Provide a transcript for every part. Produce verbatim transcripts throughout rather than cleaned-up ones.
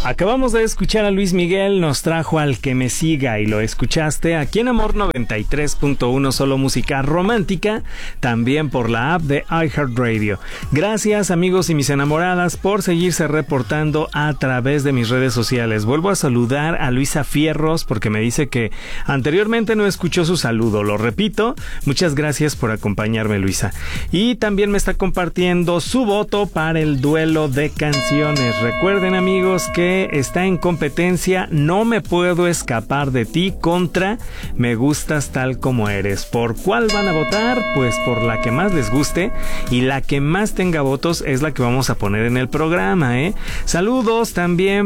Acabamos de escuchar a Luis Miguel, nos trajo Al que me siga y lo escuchaste aquí en Amor noventa y tres punto uno, solo música romántica, también por la app de iHeartRadio. Gracias amigos y mis enamoradas por seguirse reportando a través de mis redes sociales. Vuelvo a saludar a Luisa Fierros porque me dice que anteriormente no escuchó su saludo, lo repito, muchas gracias por acompañarme Luisa. Y también me está compartiendo su voto para el duelo de canciones. Recuerden amigos que está en competencia No me puedo escapar de ti contra Me gustas tal como eres. ¿Por cuál van a votar? Pues por la que más les guste, y la que más tenga votos es la que vamos a poner en el programa, ¿eh? Saludos también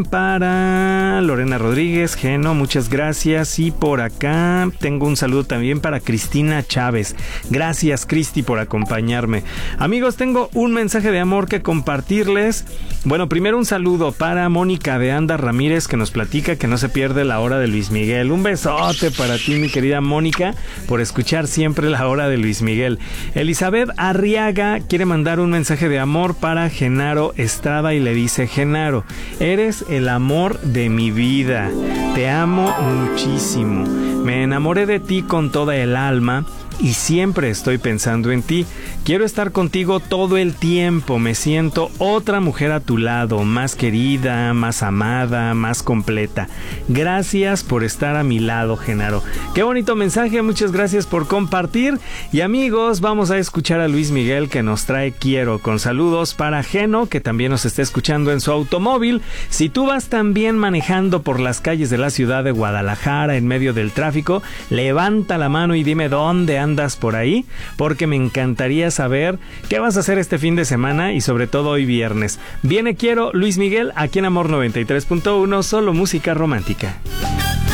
para Lorena Rodríguez, Geno, muchas gracias. Y por acá tengo un saludo también para Cristina Chávez. Gracias Cristi por acompañarme. Amigos, tengo un mensaje de amor que compartirles. Bueno, primero un saludo para Mónica de Anda Ramírez, que nos platica que no se pierde la hora de Luis Miguel. Un besote para ti, mi querida Mónica, por escuchar siempre la hora de Luis Miguel. Elizabeth Arriaga quiere mandar un mensaje de amor para Genaro Estrada y le dice: Genaro, eres el amor de mi vida, te amo muchísimo, me enamoré de ti con toda el alma y siempre estoy pensando en ti. Quiero estar contigo todo el tiempo. Me siento otra mujer a tu lado, más querida, más amada, más completa. Gracias por estar a mi lado, Genaro. Qué bonito mensaje, muchas gracias por compartir. Y amigos, vamos a escuchar a Luis Miguel, que nos trae Quiero, con saludos para Geno, que también nos está escuchando en su automóvil. Si tú vas también manejando por las calles de la ciudad de Guadalajara en medio del tráfico, levanta la mano y dime dónde andas por ahí, porque me encantaría saber qué vas a hacer este fin de semana y sobre todo hoy viernes. Viene Quiero, Luis Miguel, aquí en Amor noventa y tres punto uno, solo música romántica.